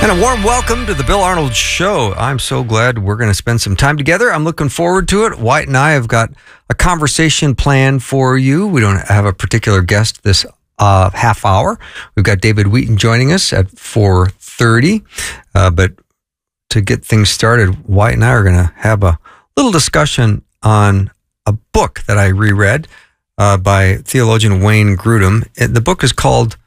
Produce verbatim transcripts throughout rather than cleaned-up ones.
And a warm welcome to the Bill Arnold Show. I'm so glad we're going to spend some time together. I'm looking forward to it. Wyatt and I have got a conversation planned for you. We don't have a particular guest this uh, half hour. We've got David Wheaton joining us at four thirty. Uh, but to get things started, Wyatt and I are going to have a little discussion on a book that I reread uh, by theologian Wayne Grudem. The book is called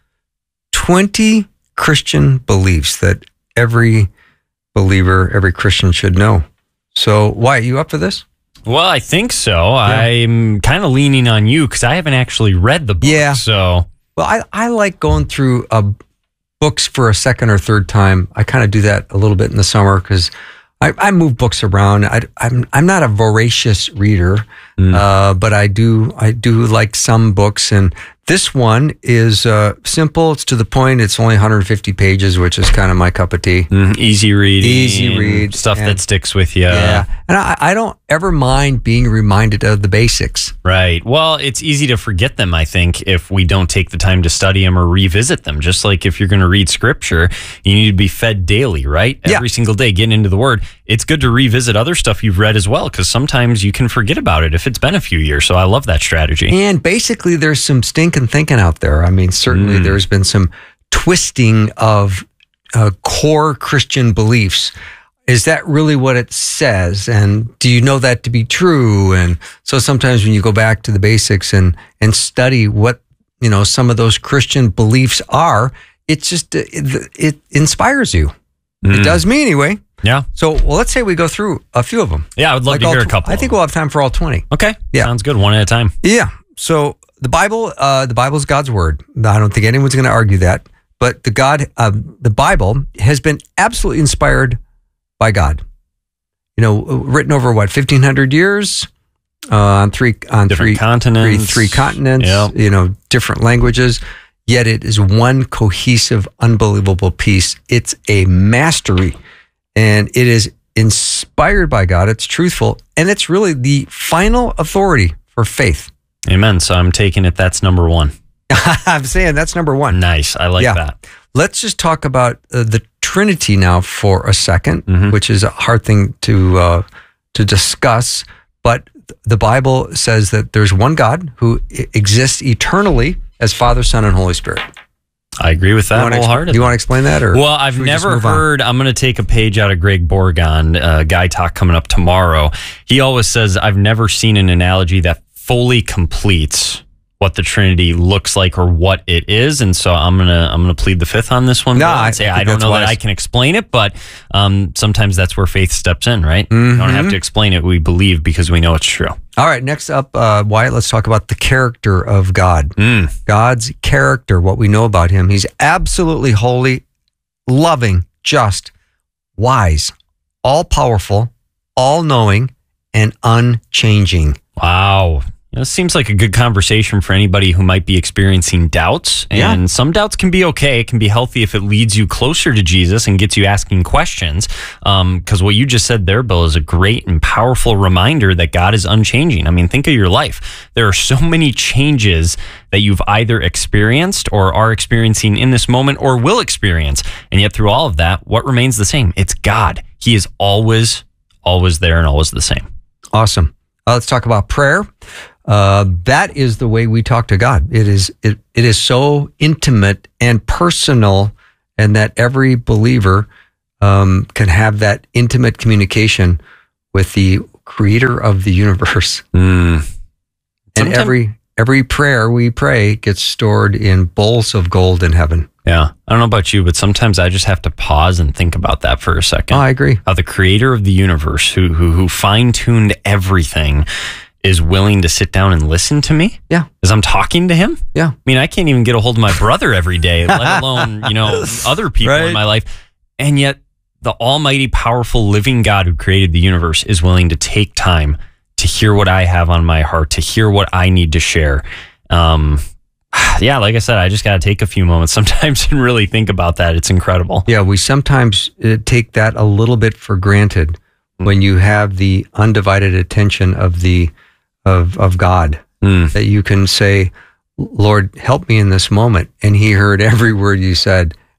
twenty Christian Beliefs That Every Believer, Every Christian Should Know. So, Wyatt, you up for this? Well, I think so. Yeah. I'm kind of leaning on you because I haven't actually read the book. Yeah. So, well, I, I like going through uh, books for a second or third time. I kind of do that a little bit in the summer because I, I move books around. I, I'm I'm not a voracious reader, mm. uh, but I do I do like some books, and this one is uh, simple. It's to the point. It's only one hundred fifty pages, which is kind of my cup of tea. Mm, easy reading. Easy read. Stuff and, that sticks with you. Yeah. And I, I don't ever mind being reminded of the basics. Right. Well, it's easy to forget them, I think, if we don't take the time to study them or revisit them. Just like if you're going to read scripture, you need to be fed daily, right? Yeah. Every single day, getting into the word. It's good to revisit other stuff you've read as well, because sometimes you can forget about it if it's been a few years. So I love that strategy. And basically, there's some stinking thinking out there. I mean, certainly mm. there's been some twisting of uh, core Christian beliefs. Is that really what it says? And do you know that to be true? And so sometimes when you go back to the basics and, and study what, you know, some of those Christian beliefs are, it's just, it, it inspires you. Mm. It does me anyway. Yeah. So, well, let's say we go through a few of them. Yeah, I would love like to hear tw- a couple. I think we'll have time for all twenty. Okay. Yeah. Sounds good. One at a time. Yeah. So the Bible, uh, the Bible is God's word. I don't think anyone's going to argue that. But the God, uh, the Bible has been absolutely inspired by God. You know, written over what, fifteen hundred years uh, on three on different three continents, three, three continents. Yep. You know, different languages. Yet it is one cohesive, unbelievable piece. It's a mastery, and it is inspired by God. It's truthful, and it's really the final authority for faith. Amen. So I'm taking it that's number one. I'm saying that's number one. Nice. I like yeah. that. Let's just talk about uh, the Trinity now for a second, mm-hmm. which is a hard thing to uh, to discuss. But the Bible says that there's one God who exists eternally as Father, Son, and Holy Spirit. I agree with that wholeheartedly. Do you want to explain that? Or well, I've never heard, on? I'm going to take a page out of Greg Borgon, uh, Guy Talk coming up tomorrow. He always says, I've never seen an analogy that fully completes what the Trinity looks like or what it is, and so I'm gonna I'm gonna plead the fifth on this one. No, and I say I don't know wise. that I can explain it, but um, sometimes that's where faith steps in, right? Mm-hmm. We don't have to explain it; we believe because we know it's true. All right, next up, uh, Wyatt, let's talk about the character of God. Mm. God's character, what we know about him. He's absolutely holy, loving, just, wise, all-powerful, all-knowing, and unchanging. Wow. You know, this seems like a good conversation for anybody who might be experiencing doubts. And yeah. some doubts can be okay. It can be healthy if it leads you closer to Jesus and gets you asking questions. Um, because what you just said there, Bill, is a great and powerful reminder that God is unchanging. I mean, think of your life. There are so many changes that you've either experienced or are experiencing in this moment or will experience. And yet through all of that, what remains the same? It's God. He is always, always there and always the same. Awesome. Uh, let's talk about prayer. Uh, that is the way we talk to God. It is it it is so intimate and personal, and that every believer um, can have that intimate communication with the Creator of the universe. Mm. And every every prayer we pray gets stored in bowls of gold in heaven. Yeah. I don't know about you, but sometimes I just have to pause and think about that for a second. Oh, I agree. How the Creator of the universe, who who, who fine-tuned everything, is willing to sit down and listen to me. Yeah. As I'm talking to him. Yeah. I mean, I can't even get a hold of my brother every day, let alone, you know, other people right. in my life. And yet the almighty, powerful, living God who created the universe is willing to take time to hear what I have on my heart, to hear what I need to share. Um, yeah, like I said, I just got to take a few moments sometimes and really think about that. It's incredible. Yeah, we sometimes uh, take that a little bit for granted mm. when you have the undivided attention of the of of God, mm. that you can say, Lord, help me in this moment. And he heard every word you said.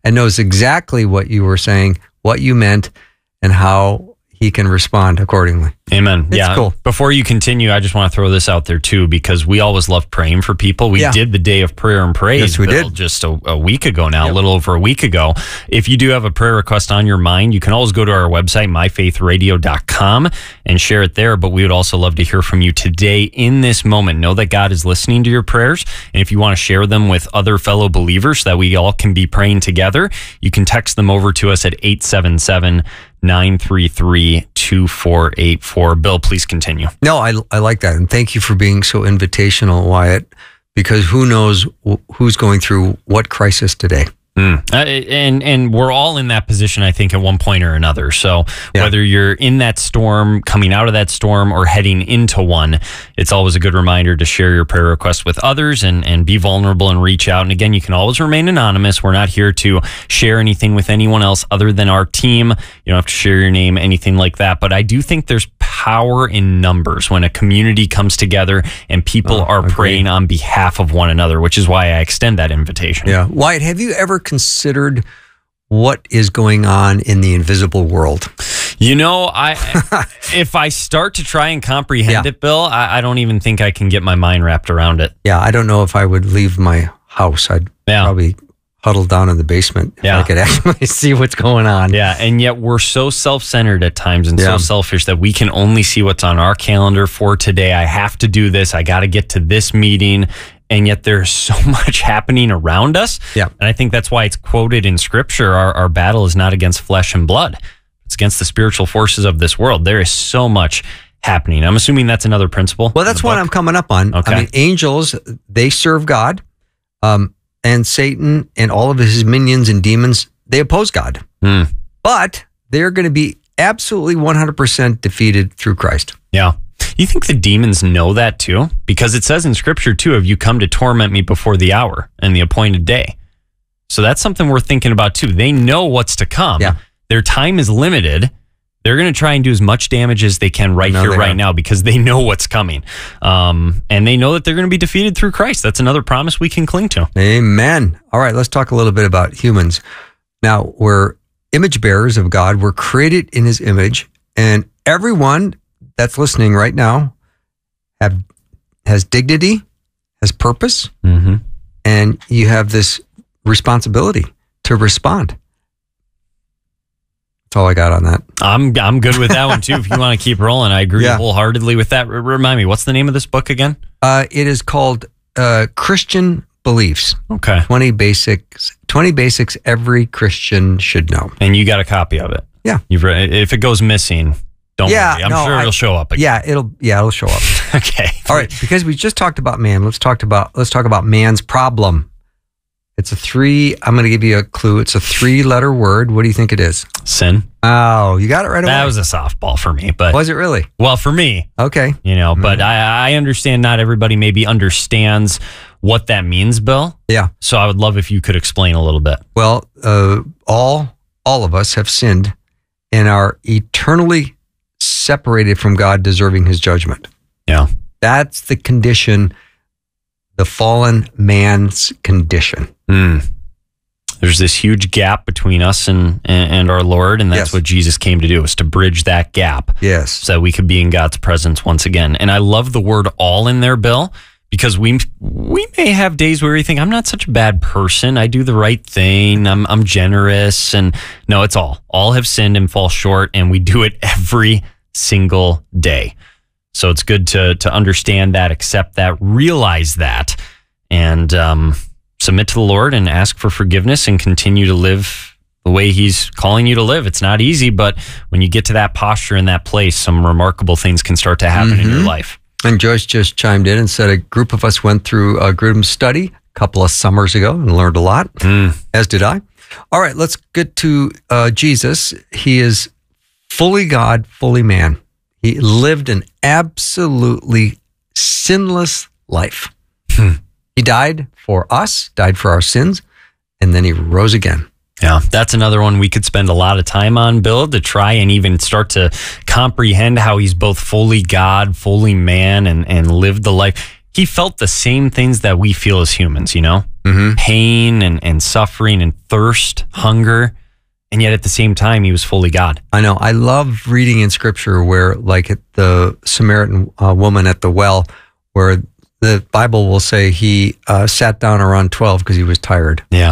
and knows exactly what you were saying, what you meant, and how he can respond accordingly. Amen. It's yeah. cool. Before you continue, I just want to throw this out there too, because we always love praying for people. We Yeah. did the day of prayer and praise Yes, we Bill, did. just a, a week ago now, Yep. a little over a week ago. If you do have a prayer request on your mind, you can always go to our website, my faith radio dot com, and share it there. But we would also love to hear from you today in this moment. Know that God is listening to your prayers. And if you want to share them with other fellow believers so that we all can be praying together, you can text them over to us at eight seven seven, nine three three, two four eight four. Bill, please continue. No, I, I like that. And thank you for being so invitational, Wyatt, because who knows wh- who's going through what crisis today. Mm. Uh, and and we're all in that position, I think, at one point or another. So Yeah. whether you're in that storm, coming out of that storm, or heading into one, it's always a good reminder to share your prayer requests with others and, and be vulnerable and reach out. And again, you can always remain anonymous. We're not here to share anything with anyone else other than our team. You don't have to share your name, anything like that. But I do think there's power in numbers when a community comes together and people Oh, are agreed. praying on behalf of one another, which is why I extend that invitation. Yeah. Wyatt, have you ever considered what is going on in the invisible world? You know, I if I start to try and comprehend Yeah. it, Bill, I, I don't even think I can get my mind wrapped around it. Yeah, I don't know if I would leave my house. I'd Yeah. probably huddle down in the basement if Yeah. I could actually see what's going on. Yeah, and yet we're so self-centered at times and so Yeah. selfish that we can only see what's on our calendar for today. I have to do this. I got to get to this meeting. And yet there's so much happening around us. Yeah. And I think that's why it's quoted in Scripture, our, our battle is not against flesh and blood. It's against the spiritual forces of this world. There is so much happening. I'm assuming that's another principle. Well, in that's the what book. I'm coming up on. Okay. I mean, angels, they serve God, um, and Satan and all of his minions and demons, they oppose God. Hmm. But they're going to be absolutely one hundred percent defeated through Christ. Yeah. You think the demons know that too? Because it says in Scripture too, have you come to torment me before the hour and the appointed day? So that's something we're thinking about too. They know what's to come. Yeah. Their time is limited. They're going to try and do as much damage as they can right No, here, they right are. now, because they know what's coming. Um, and they know that they're going to be defeated through Christ. That's another promise we can cling to. Amen. All right, let's talk a little bit about humans. Now, we're image bearers of God. We're created in his image, and everyone that's listening right now have has dignity, has purpose, Mm-hmm. and you have this responsibility to respond. That's all I got on that. I'm I'm good with that one too. If you want to keep rolling, I agree Yeah. wholeheartedly with that. R- remind me, what's the name of this book again? Uh, it is called uh, Christian Beliefs. Okay. twenty basics, twenty basics every Christian should know. And you got a copy of it. Yeah. You've read, if it goes missing, don't Yeah, worry. I'm no, sure I- it'll show up again. Yeah, it'll yeah, it'll show up. Okay. All right, because we just talked about man, let's talk about let's talk about man's problem. It's a three. I'm going to give you a clue. It's a three-letter word. What do you think it is? Sin. Oh, you got it right away. That was a softball for me, but Was it really? well, for me, Okay. you know, but I, I understand not everybody maybe understands what that means, Bill. Yeah. So I would love if you could explain a little bit. Well, uh, all all of us have sinned and are eternally separated from God, deserving His judgment. Yeah. That's the condition, the fallen man's condition. Mm. There's this huge gap between us and, and, and our Lord, and that's Yes. what Jesus came to do, is to bridge that gap. Yes. So that we could be in God's presence once again. And I love the word all in there, Bill, because we we may have days where we think, I'm not such a bad person. I do the right thing. I'm I'm generous. And no, it's all. All have sinned and fall short, and we do it every single day. So it's good to to understand that, accept that, realize that, and um, submit to the Lord and ask for forgiveness and continue to live the way He's calling you to live. It's not easy, but when you get to that posture in that place, some remarkable things can start to happen in your life. And Joyce just chimed in and said a group of us went through a Grudem study a couple of summers ago and learned a lot, Mm. as did I. All right, let's get to uh, Jesus. He is fully God, fully man. He lived an absolutely sinless life. Hmm. He died for us, died for our sins, and then he rose again. Yeah, that's another one we could spend a lot of time on, Bill, to try and even start to comprehend how He's both fully God, fully man, and, and lived the life. he felt the same things that we feel as humans, you know, Mm-hmm. pain and, and suffering and thirst, hunger. And yet at the same time, he was fully God. I know. I love reading in scripture where, like at the Samaritan uh, woman at the well, where the Bible will say he uh, sat down around twelve because he was tired. Yeah.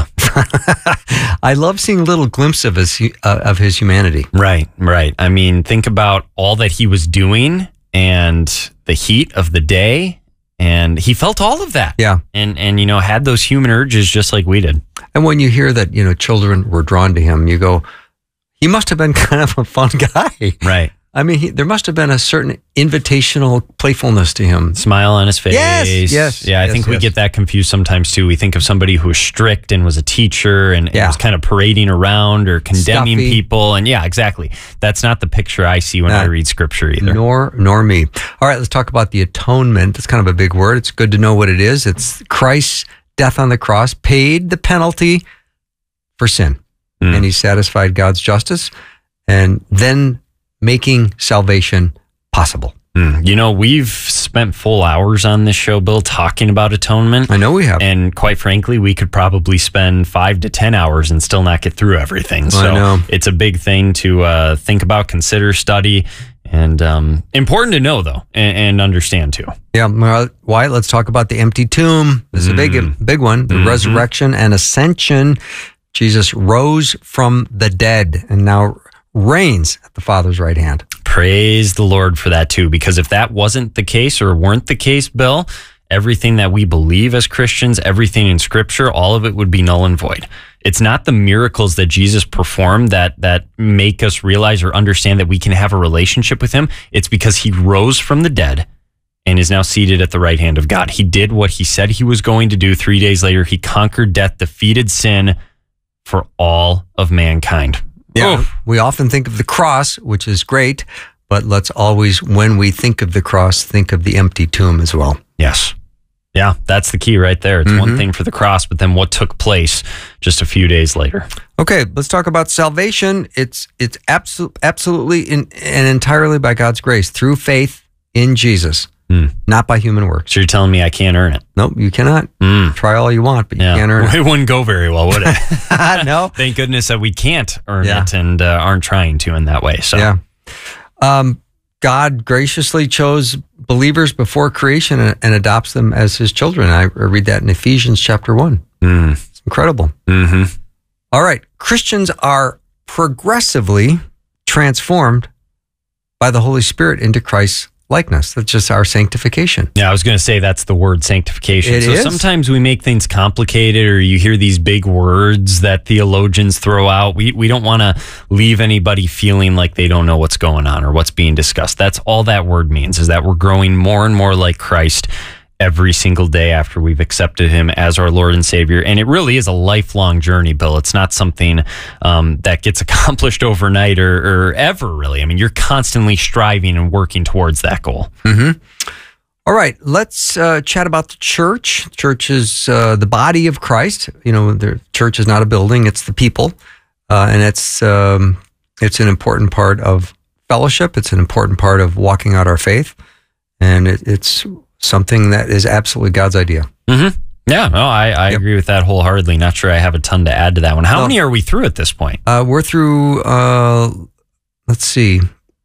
I love seeing little glimpses of his, uh, of his humanity. Right, right. I mean, think about all that he was doing and the heat of the day. And he felt all of that. Yeah. And, and, you know, had those human urges just like we did. And when you hear that, you know, children were drawn to him, you go, he must have been kind of a fun guy. Right. I mean, he, there must have been a certain invitational playfulness to him. Smile on his face. Yes, yes, Yeah, I yes, think we yes. get that confused sometimes too. We think of somebody who was strict and was a teacher and, and Yeah. was kind of parading around or condemning Stuffy. people. And yeah, exactly. That's not the picture I see when No. I read scripture either. Nor nor me. All right, let's talk about the atonement. It's kind of a big word. It's good to know what it is. It's Christ's death on the cross paid the penalty for sin. Mm. And he satisfied God's justice and then making salvation possible. Mm. You know, we've spent full hours on this show, Bill, talking about atonement. I know we have. And quite frankly, we could probably spend five to ten hours and still not get through everything. So I know. It's a big thing to uh, think about, consider, study, and um, important to know, though, and, and understand, too. Yeah, well, Wyatt, let's talk about the empty tomb. This is a big, big one. The Mhm. resurrection and ascension. Jesus rose from the dead and now reigns at the Father's right hand. Praise the Lord for that, too, because if that wasn't the case or weren't the case, Bill, everything that we believe as Christians, everything in Scripture, all of it would be null and void. It's not the miracles that Jesus performed that that make us realize or understand that we can have a relationship with him. It's because he rose from the dead and is now seated at the right hand of God. He did what he said he was going to do. Three days later, he conquered death, defeated sin for all of mankind. Yeah, Oof. we often think of the cross, which is great, but let's always, when we think of the cross, think of the empty tomb as well. Yes. Yeah, that's the key right there. It's one Mhm. thing for the cross, but then what took place just a few days later. Okay, let's talk about salvation. It's it's absol- absolutely in, and entirely by God's grace through faith in Jesus, Hmm. not by human works. So you're telling me I can't earn it? Nope, you cannot. Mm. Try all you want, but you Yeah. can't earn It wouldn't go very well, would it? it. No. Thank goodness that we can't earn Yeah. it and uh, aren't trying to in that way. So Yeah. Um, God graciously chose believers before creation and, and adopts them as his children. I read that in Ephesians chapter one. Mm. It's incredible. hmm All right. Christians are progressively transformed by the Holy Spirit into Christ's likeness. That's just our sanctification. Yeah, I was going to say that's the word sanctification. It so is. sometimes we make things complicated, or you hear these big words that theologians throw out. We we don't want to leave anybody feeling like they don't know what's going on or what's being discussed. That's all that word means, is that we're growing more and more like Christ every single day after we've accepted him as our Lord and Savior. And it really is a lifelong journey, Bill. It's not something um, that gets accomplished overnight or, or ever, really. I mean, you're constantly striving and working towards that goal. Mm-hmm. All right. Let's uh, chat about the church. Church is uh, the body of Christ. You know, the church is not a building. It's the people. Uh, and it's, um, it's an important part of fellowship. It's an important part of walking out our faith. And it, it's something that is absolutely God's idea. Mm-hmm. Yeah, no, I, I Yep. agree with that wholeheartedly. Not sure I have a ton to add to that one. How No. many are we through at this point? Uh, we're through, uh, let's see,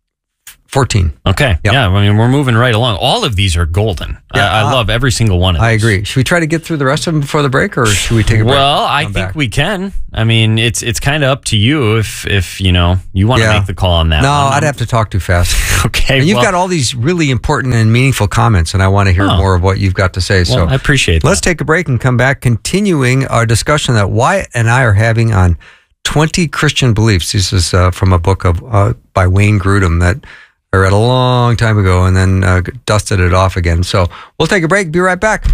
fourteen. Okay. Yep. Yeah, I mean, we're moving right along. All of these are golden. Yeah, I, I uh, love every single one of I these. agree. Should we try to get through the rest of them before the break, or should we take a break? Well, I Come think back? we can. I mean, it's it's kind of up to you if if you know you want to Yeah. make the call on that. No, one. I'd have to talk too fast. Okay. And you've well, got all these really important and meaningful comments, and I want to hear Oh. more of what you've got to say. well, so I appreciate let's that. take a break and come back, continuing our discussion that Wyatt and I are having on twenty Christian beliefs. This is uh, from a book of uh, by Wayne Grudem that I read a long time ago and then uh, dusted it off again. So we'll take a break. Be right back.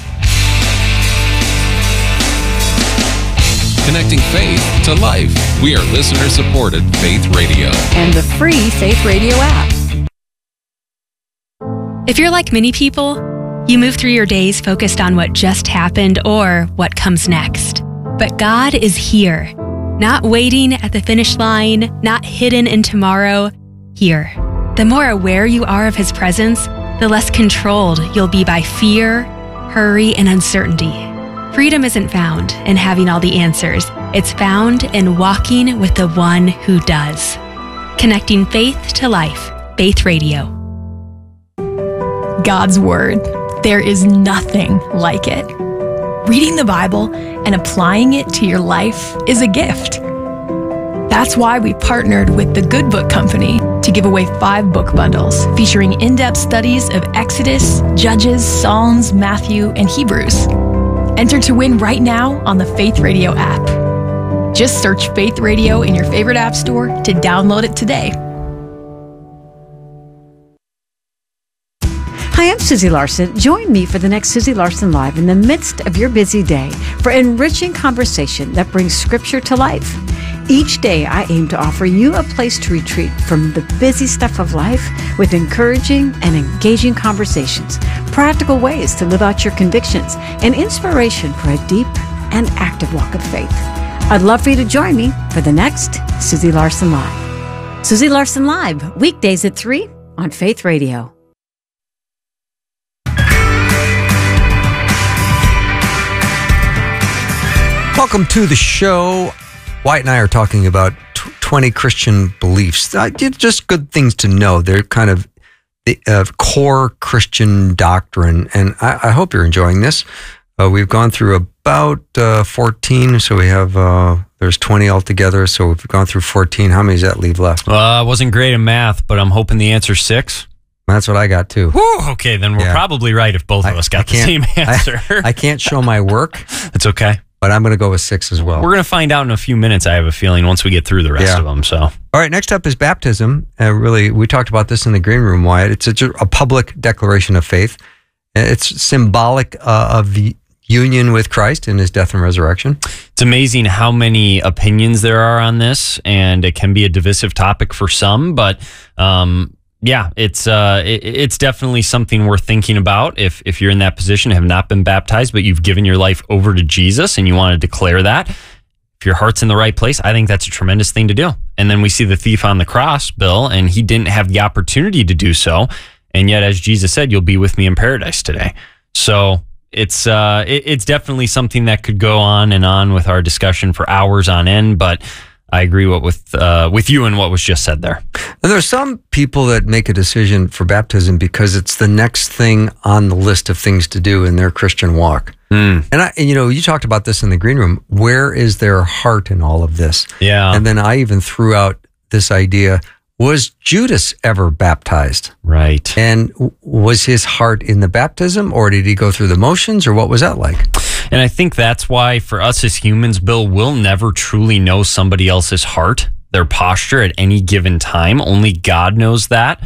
Connecting faith to life. We are listener-supported Faith Radio. And the free Faith Radio app. If you're like many people, you move through your days focused on what just happened or what comes next. But God is here, not waiting at the finish line, not hidden in tomorrow, here. The more aware you are of His presence, the less controlled you'll be by fear, hurry, and uncertainty. Freedom isn't found in having all the answers. It's found in walking with the one who does. Connecting faith to life. Faith Radio. God's Word. There is nothing like it. Reading the Bible and applying it to your life is a gift. That's why we partnered with the Good Book Company to give away five book bundles featuring in-depth studies of Exodus, Judges, Psalms, Matthew, and Hebrews. Enter to win right now on the Faith Radio app. Just search Faith Radio in your favorite app store to download it today. Hi, I'm Susie Larson. Join me for the next Susie Larson Live in the midst of your busy day for enriching conversation that brings Scripture to life. Each day, I aim to offer you a place to retreat from the busy stuff of life with encouraging and engaging conversations, practical ways to live out your convictions, and inspiration for a deep and active walk of faith. I'd love for you to join me for the next Susie Larson Live. Susie Larson Live, weekdays at three on Faith Radio. Welcome to the show. Wyatt and I are talking about twenty Christian beliefs. Uh, just good things to know. They're kind of the uh, core Christian doctrine, and I, I hope you're enjoying this. Uh, we've gone through about uh, fourteen, so we have, uh, there's twenty altogether, so we've gone through fourteen. How many does that leave left? Uh, I wasn't great in math, but I'm hoping the answer's six. That's what I got, too. Whew, okay, then we're Yeah. probably right if both of I- us got I the same can't- answer. I, I can't show my work, It's okay. but I'm going to go with six as well. We're going to find out in a few minutes, I have a feeling, once we get through the rest Yeah. of them. So, All right, next up is baptism. Uh, really, we talked about this in the green room, Wyatt. It's a, a public declaration of faith. It's symbolic uh, of the union with Christ in his death and resurrection. it's amazing how many opinions there are on this, and it can be a divisive topic for some, but um, yeah, it's uh, it, it's definitely something worth thinking about if, if you're in that position, have not been baptized, but you've given your life over to Jesus and you want to declare that. If your heart's in the right place, I think that's a tremendous thing to do. And then we see the thief on the cross, Bill, and he didn't have the opportunity to do so. And yet, as Jesus said, you'll be with me in paradise today. So it's uh, it, it's definitely something that could go on and on with our discussion for hours on end. But I agree what with uh, with you and what was just said there. And there's some people that make a decision for baptism because it's the next thing on the list of things to do in their Christian walk. Mm. And I, and, you know, you talked about this in the green room. Where is their heart in all of this? Yeah. And then I even threw out this idea: was Judas ever baptized? Right. And w- was his heart in the baptism, or did he go through the motions, or what was that like? And I think that's why for us as humans, Bill, we'll never truly know somebody else's heart, their posture at any given time. Only God knows that.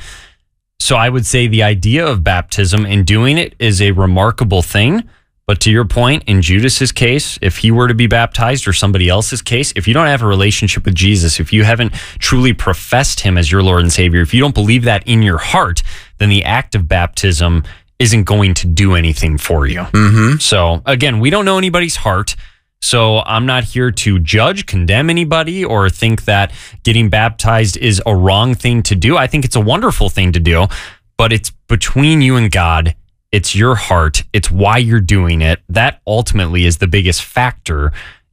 So I would say the idea of baptism and doing it is a remarkable thing. But to your point, in Judas's case, if he were to be baptized, or somebody else's case, if you don't have a relationship with Jesus, if you haven't truly professed him as your Lord and Savior, if you don't believe that in your heart, then the act of baptism isn't going to do anything for you. Mm-hmm. So again, we don't know anybody's heart. So I'm not here to judge, condemn anybody, or think that getting baptized is a wrong thing to do. I think it's a wonderful thing to do, but it's between you and God. It's your heart. It's why you're doing it. That ultimately is the biggest factor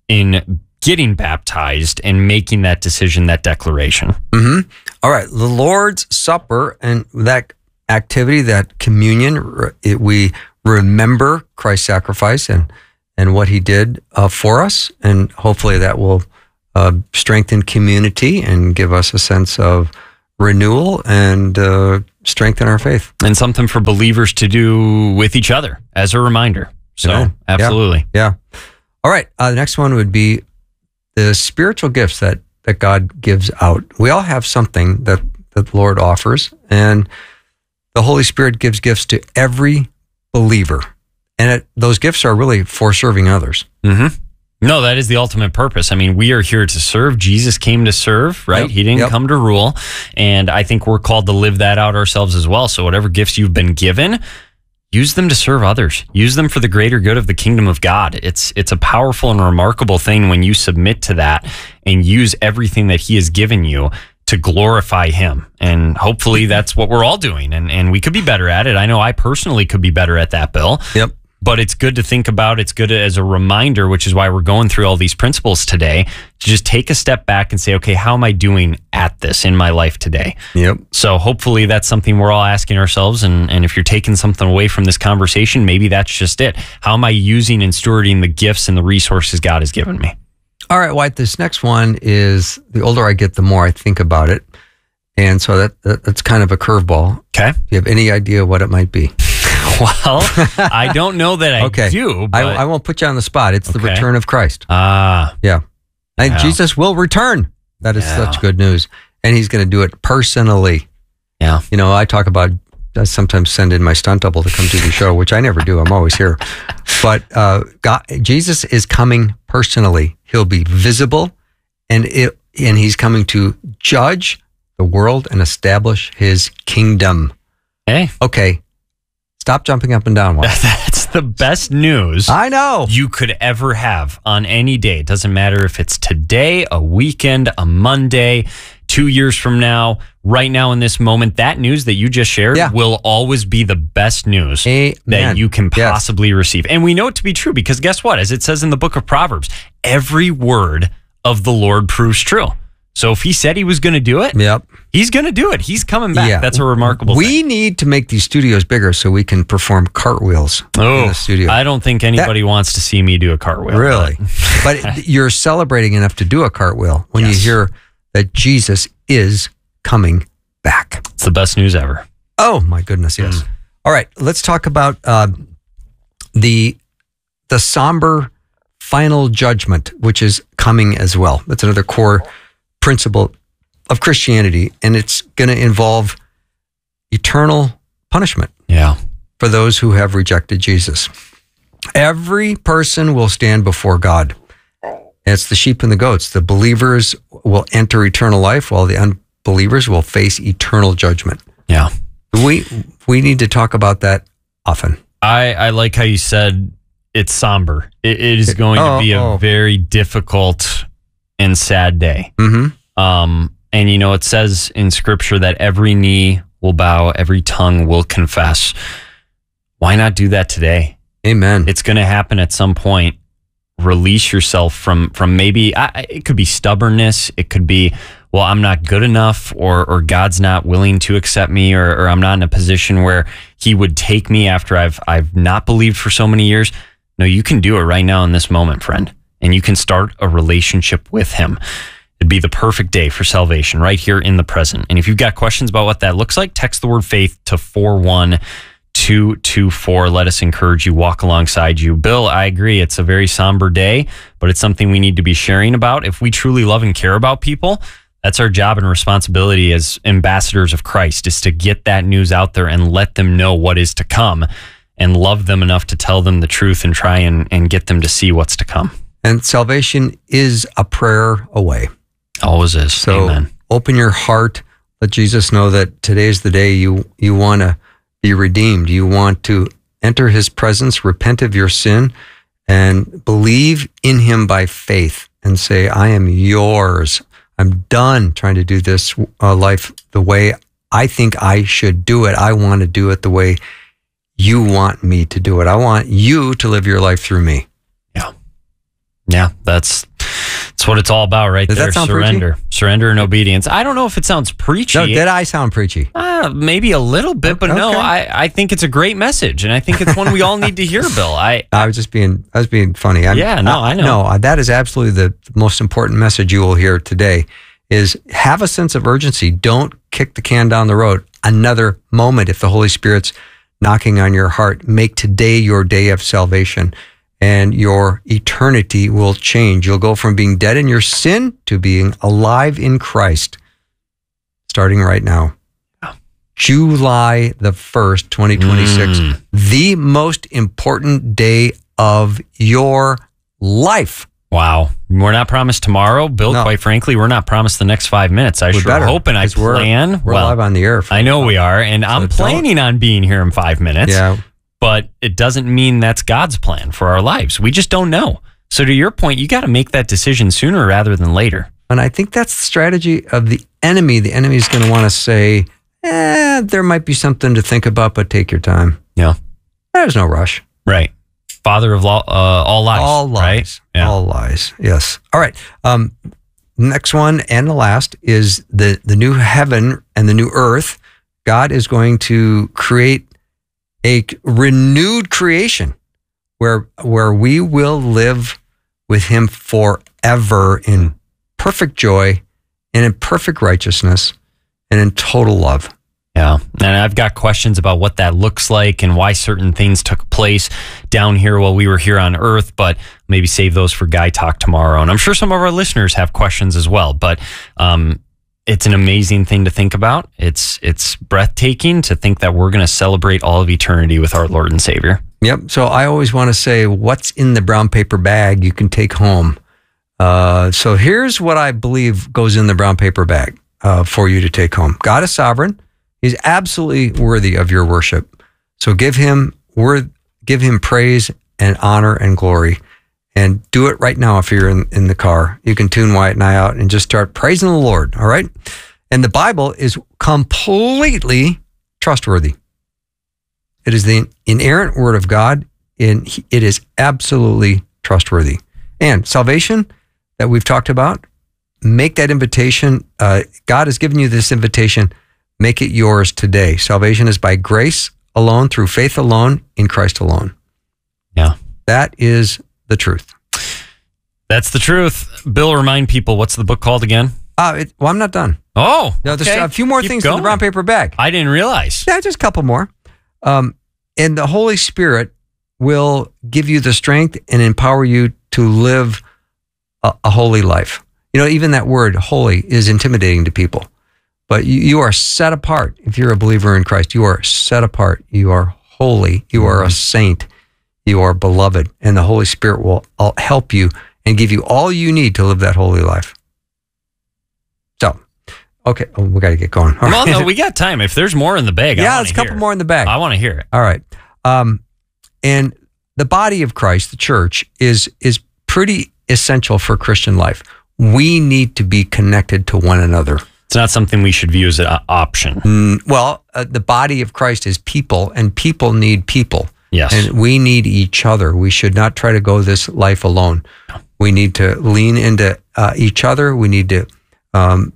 in getting baptized and making that decision, that declaration. Mm-hmm. All right. The Lord's Supper and that activity, that communion, it, we remember Christ's sacrifice and, and what he did uh, for us. And hopefully that will uh, strengthen community and give us a sense of renewal and uh, strengthen our faith. And something for believers to do with each other as a reminder. So, Amen. absolutely. Yeah. yeah. All right. Uh, the next one would be the spiritual gifts that, that God gives out. We all have something that, that the Lord offers, and the Holy Spirit gives gifts to every believer. And it, those gifts are really for serving others. Mm-hmm. No, that is the ultimate purpose. I mean, we are here to serve. Jesus came to serve, right? Yep. He didn't Yep. come to rule. And I think we're called to live that out ourselves as well. So whatever gifts you've been given, use them to serve others. Use them for the greater good of the kingdom of God. It's it's a powerful and remarkable thing when you submit to that and use everything that he has given you to glorify him. And hopefully that's what we're all doing. And, and we could be better at it. I know I personally could be better at that, Bill. Yep. But it's good to think about. It's good as a reminder, which is why we're going through all these principles today, to just take a step back and say, okay, how am I doing at this in my life today? Yep. So hopefully that's something we're all asking ourselves. And, and if you're taking something away from this conversation, maybe that's just it. How am I using and stewarding the gifts and the resources God has given me? All right, White, this next one is, the older I get, the more I think about it. And so that, that that's kind of a curveball. Okay. Do you have any idea what it might be? Well, I don't know that I okay. do. I, But I won't put you on the spot. It's the Okay. return of Christ. Ah, Yeah. And Yeah. Jesus will return. That is Yeah. such good news. And he's going to do it personally. yeah. You know, I talk about, I sometimes send in my stunt double to come to the show, which I never do. I'm always here. But uh, God, Jesus is coming personally. He'll be visible, and it, and he's coming to judge the world and establish his kingdom. Hey, Okay. Stop jumping up and down. Walt. that's the best news I know. you could ever have on any day. It doesn't matter if it's today, a weekend, a Monday, two years from now, right now in this moment. That news that you just shared Yeah. will always be the best news Amen. that you can Yes. possibly receive. And we know it to be true because guess what? As it says in the book of Proverbs, every word of the Lord proves true. So if he said he was going to do it, Yep. he's going to do it. He's coming back. Yeah. That's a remarkable We thing. need to make these studios bigger so we can perform cartwheels in Oh, the studio. I don't think anybody wants to see me do a cartwheel. Really? But you're celebrating enough to do a cartwheel when Yes. you hear that Jesus is coming back. It's the best news ever. Oh, my goodness, yes. Mm. All right, let's talk about uh, the the somber final judgment, which is coming as well. That's another core principle of Christianity, and it's going to involve eternal punishment Yeah. for those who have rejected Jesus. Every person will stand before God. It's the sheep and the goats. The believers will enter eternal life, while the unbelievers will face eternal judgment. Yeah. We we need to talk about that often. I, I like how you said it's somber. It, it is going Oh, to be a oh. very difficult and sad day. Mm-hmm. Um, and, you know, it says in scripture that every knee will bow, every tongue will confess. Why not do that today? Amen. It's going to happen at some point. Release yourself from from maybe I, it could be stubbornness. It could be, well, I'm not good enough, or or God's not willing to accept me, or, or I'm not in a position where He would take me after I've I've not believed for so many years. No, you can do it right now in this moment, friend, and you can start a relationship with Him. It'd be the perfect day for salvation right here in the present. And if you've got questions about what that looks like, text the word faith to four one two two four. Let us encourage you, walk alongside you. Bill, I agree. It's a very somber day, but it's something we need to be sharing about. If we truly love and care about people, that's our job and responsibility as ambassadors of Christ, is to get that news out there and let them know what is to come, and love them enough to tell them the truth and try and, and get them to see what's to come. And salvation is a prayer away. Always is. So Amen. open your heart. Let Jesus know that today is the day you, you want to be redeemed. You want to enter his presence, repent of your sin, and believe in him by faith and say, I am yours. I'm done trying to do this uh, life the way I think I should do it. I want to do it the way you want me to do it. I want you to live your life through me. Yeah. Yeah, that's that's what it's all about right Does that there. sound Surrender. preachy? Surrender and obedience. I don't know if it sounds preachy. No, did I sound preachy? Uh, maybe a little bit, but no, Okay. I, I think it's a great message, and I think it's one we all need to hear, Bill. I I was just being, I was being funny. I'm, Yeah, no, I know. No, uh, that is absolutely the most important message you will hear today is have a sense of urgency. Don't kick the can down the road another moment. If the Holy Spirit's knocking on your heart, make today your day of salvation, and your eternity will change. You'll go from being dead in your sin to being alive in Christ, starting right now. July the first, twenty twenty-six, Mm. the most important day of your life. Wow. We're not promised tomorrow, Bill. No. Quite frankly, we're not promised the next five minutes. I We sure better, hope and I 'cause we're- plan. We're well, live on the air. for- I know we are, and I'm don't- planning on being here in five minutes. Yeah. But it doesn't mean that's God's plan for our lives. We just don't know. So to your point, you got to make that decision sooner rather than later. And I think that's the strategy of the enemy, the enemy is going to want to say, eh, there might be something to think about, but take your time. Yeah. There's no rush. Right. Father of lo- uh, all lies. All lies. Right? Yeah. All lies. Yes. All right. Um, next one and the last is the, the new heaven and the new earth. God is going to create a renewed creation where where we will live with him forever in perfect joy and in perfect righteousness and in total love. Yeah. And I've got questions about what that looks like and why certain things took place down here while we were here on earth, but maybe save those for Guy Talk tomorrow. And I'm sure some of our listeners have questions as well, but um, it's an amazing thing to think about. It's it's breathtaking to think that we're going to celebrate all of eternity with our Lord and Savior. Yep. So I always want to say, what's in the brown paper bag you can take home. Uh, so here's what I believe goes in the brown paper bag uh, for you to take home. God is sovereign. He's absolutely worthy of your worship. So give him worth, give him praise and honor and glory. And do it right now if you're in, in the car. You can tune Wyatt and I out and just start praising the Lord, all right? And the Bible is completely trustworthy. It is the inerrant word of God, and it is absolutely trustworthy. And salvation that we've talked about, make that invitation. Uh, God has given you this invitation. Make it yours today. Salvation is by grace alone, through faith alone, in Christ alone. Yeah. That is the truth. That's the truth. Bill, remind people, what's the book called again? Uh, it, well, I'm not done. Oh, No, there's okay. a few more Keep things going. in the brown paper bag. I didn't realize. Yeah, just a couple more. Um, and the Holy Spirit will give you the strength and empower you to live a, a holy life. You know, even that word holy is intimidating to people, but you, you are set apart. If you're a believer in Christ, you are set apart. You are holy. You are a saint. You are beloved, and the Holy Spirit will help you and give you all you need to live that holy life. So, okay, oh, we got to get going. All Well, right. no, we got time. If there's more in the bag, I Yeah, wanna there's a couple hear it. more in the bag. I want to hear it. All right. Um, and the body of Christ, the church, is is pretty essential for Christian life. We need to be connected to one another. It's not something we should view as an option. Mm, well, uh, the body of Christ is people, and people need people. Yes. And we need each other. We should not try to go this life alone. We need to lean into uh, each other. We need to um,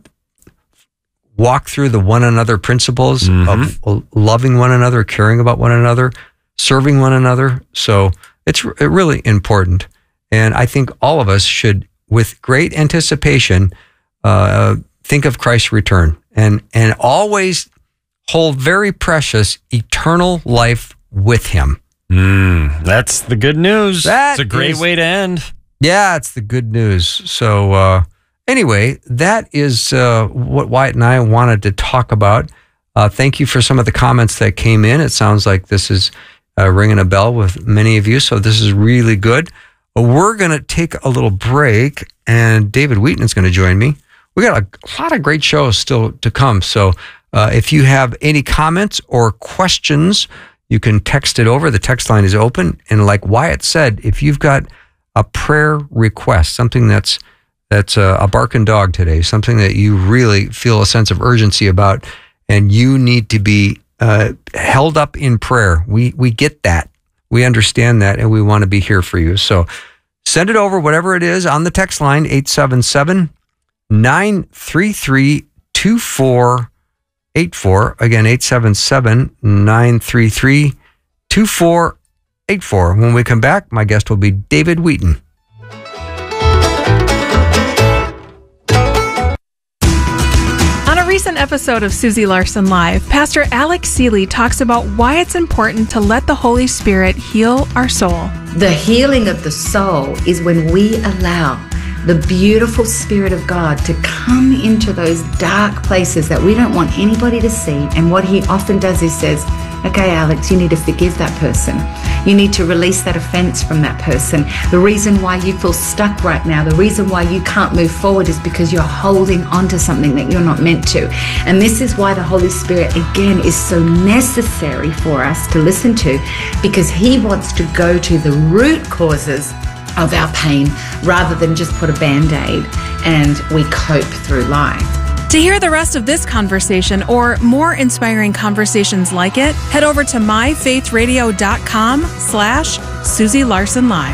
walk through the one another principles Mm-hmm. of loving one another, caring about one another, serving one another. So it's r- really important. And I think all of us should, with great anticipation, uh, think of Christ's return and, and always hold very precious eternal life with him. Mm, that's the good news. That it's a great is- way to end. Yeah, it's the good news. So uh, anyway, that is uh, what Wyatt and I wanted to talk about. Uh, thank you for some of the comments that came in. It sounds like this is uh, ringing a bell with many of you. So this is really good. But we're going to take a little break, and David Wheaton is going to join me. We got a lot of great shows still to come. So uh, if you have any comments or questions, you can text it over. The text line is open. And like Wyatt said, if you've got a prayer request, something that's that's a, a barking dog today, something that you really feel a sense of urgency about, and you need to be uh, held up in prayer, we we get that. We understand that, and we want to be here for you. So send it over, whatever it is, on the text line, eight seven seven, nine three three, two four eight four. Again, eight seven seven, nine three three, two four eight four. When we come back, my guest will be David Wheaton. On a recent episode of Susie Larson Live, Pastor Alex Seeley talks about why it's important to let the Holy Spirit heal our soul. The healing of the soul is when we allow the beautiful Spirit of God to come into those dark places that we don't want anybody to see. And what he often does is says, okay, Alex, you need to forgive that person. You need to release that offense from that person. The reason why you feel stuck right now, the reason why you can't move forward is because you're holding on to something that you're not meant to. And this is why the Holy Spirit, again, is so necessary for us to listen to, because he wants to go to the root causes of our pain rather than just put a band-aid and we cope through life. To hear the rest of this conversation or more inspiring conversations like it, head over to myfaithradio.com slash Susie Larson Live.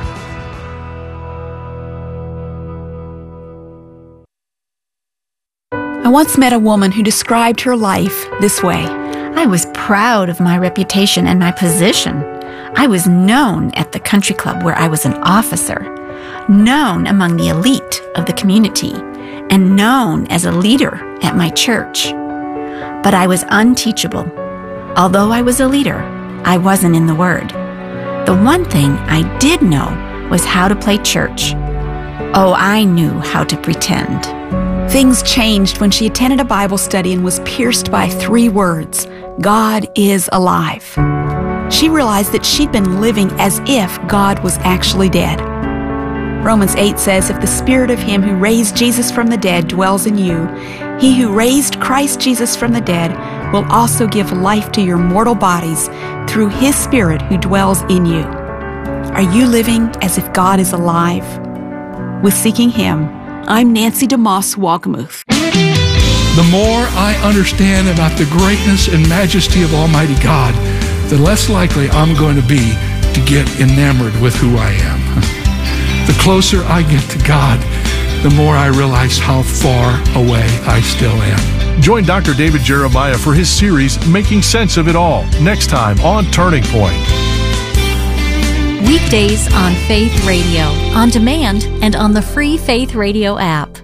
I once met a woman who described her life this way. I was proud of my reputation and my position. I was known at the country club where I was an officer, known among the elite of the community, and known as a leader at my church. But I was unteachable. Although I was a leader, I wasn't in the Word. The one thing I did know was how to play church. Oh, I knew how to pretend. Things changed when she attended a Bible study and was pierced by three words: God is alive. She realized that she'd been living as if God was actually dead. Romans eight says, if the spirit of him who raised Jesus from the dead dwells in you, he who raised Christ Jesus from the dead will also give life to your mortal bodies through his spirit who dwells in you. Are you living as if God is alive? With Seeking Him, I'm Nancy DeMoss Wolgemuth. The more I understand about the greatness and majesty of Almighty God, the less likely I'm going to be to get enamored with who I am. The closer I get to God, the more I realize how far away I still am. Join Doctor David Jeremiah for his series, Making Sense of It All, next time on Turning Point. Weekdays on Faith Radio, on demand and on the free Faith Radio app.